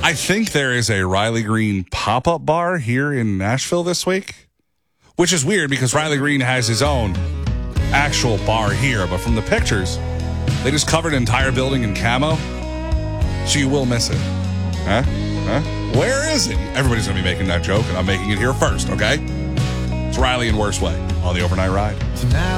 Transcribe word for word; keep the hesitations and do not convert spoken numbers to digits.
I think there is a Riley Green pop-up bar here in Nashville this week, which is weird because Riley Green has his own actual bar here, but from the pictures, they just covered an entire building in camo, so you will miss it. Huh? Huh? Where is he? Everybody's going to be making that joke, and I'm making it here first, okay? It's Riley in Worst Way on the Overnight Ride.